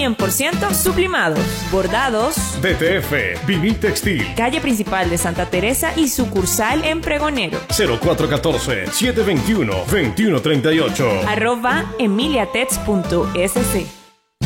100% sublimados, bordados. DTF, Vinil Textil. Calle principal de Santa Teresa y sucursal en Pregonero. 0414-721-2138. @emiliatex.sc.